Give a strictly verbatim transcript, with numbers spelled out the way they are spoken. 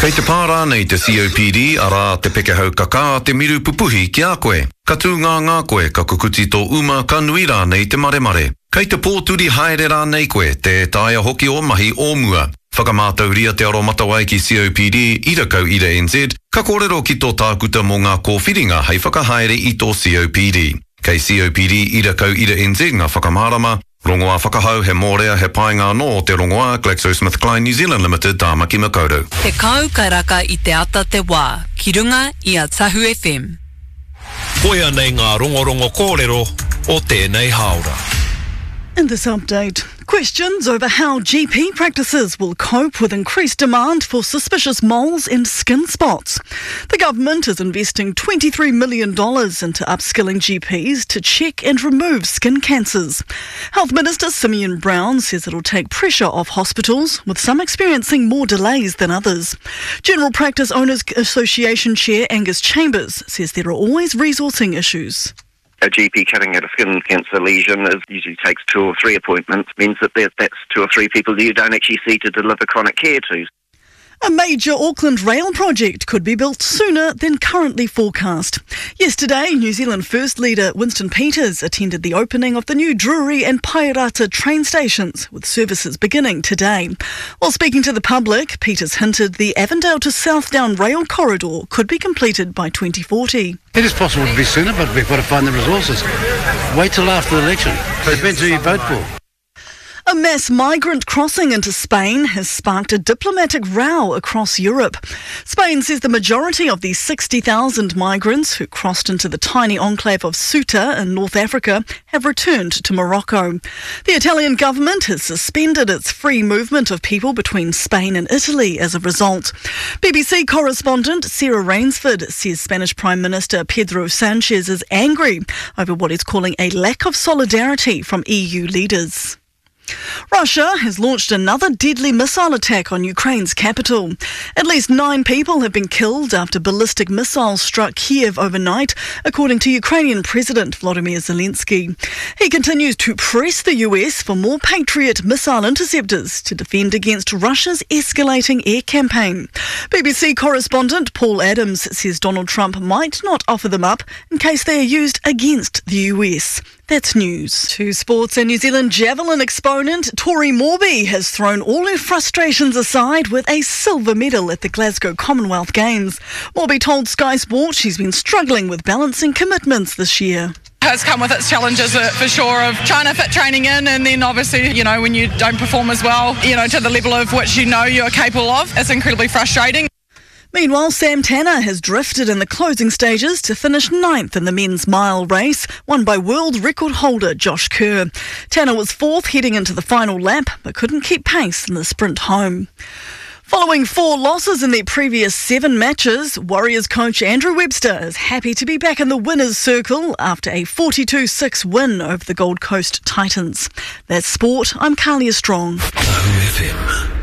Kei te pārā nei te C O P D ara te pekehau kaka te miru pupuhi ki a koe. Ka tū ngā ngā koe ka kukuti tō uma ka nui rā nei te maremare. Kei te pōturi haere rā nei koe te tāia hoki o mahi o mua. Whakamātauria te aro matawai ki C O P D ira kau ira N Z. Ka kōrero ki tō tākuta mō ngā kōwhiringa hei whakahaere i tō C O P D. Kei C O P D ira kau ira N Z ngā whakamārama. Rongoā whakahau he mōrea he painga no te rongoā GlaxoSmithKline New Zealand Limited Tāmaki Makaurau. Te kau karaka i te ata te wā, ki runga i a Tahu F M. Koia nei ngā rongorongo kōrero o tēnei haora. In this update, questions over how G P practices will cope with increased demand for suspicious moles and skin spots. The government is investing twenty-three million dollars into upskilling G Ps to check and remove skin cancers. Health Minister Simeon Brown says it'll take pressure off hospitals, with some experiencing more delays than others. General Practice Owners Association Chair Angus Chambers says there are always resourcing issues. A G P cutting out a skin cancer lesion is usually takes two or three appointments, means that there- that's two or three people that you don't actually see to deliver chronic care to. A major Auckland rail project could be built sooner than currently forecast. Yesterday, New Zealand First Leader Winston Peters attended the opening of the new Drury and Pairata train stations, with services beginning today. While speaking to the public, Peters hinted the Avondale to Southdown rail corridor could be completed by twenty forty. It is possible to be sooner, but we've got to find the resources. Wait till after the election. Depends who you vote for. A mass migrant crossing into Spain has sparked a diplomatic row across Europe. Spain says the majority of these sixty thousand migrants who crossed into the tiny enclave of Ceuta in North Africa have returned to Morocco. The Italian government has suspended its free movement of people between Spain and Italy as a result. B B C correspondent Sarah Rainsford says Spanish Prime Minister Pedro Sanchez is angry over what he's calling a lack of solidarity from E U leaders. Russia has launched another deadly missile attack on Ukraine's capital. At least nine people have been killed after ballistic missiles struck Kiev overnight, according to Ukrainian President Volodymyr Zelensky. He continues to press the U S for more Patriot missile interceptors to defend against Russia's escalating air campaign. B B C correspondent Paul Adams says Donald Trump might not offer them up in case they are used against the U S. That's news. To sports, and New Zealand javelin exponent Tori Morby has thrown all her frustrations aside with a silver medal at the Glasgow Commonwealth Games. Morby told Sky Sport she's been struggling with balancing commitments this year. Has come with its challenges uh, for sure, of trying to fit training in, and then obviously, you know, when you don't perform as well, you know, to the level of which you know you're capable of, it's incredibly frustrating. Meanwhile, Sam Tanner has drifted in the closing stages to finish ninth in the men's mile race, won by world record holder Josh Kerr. Tanner was fourth heading into the final lap, but couldn't keep pace in the sprint home. Following four losses in their previous seven matches, Warriors coach Andrew Webster is happy to be back in the winner's circle after a forty-two six win over the Gold Coast Titans. That's sport. I'm Carlia Strong. Tahu F M.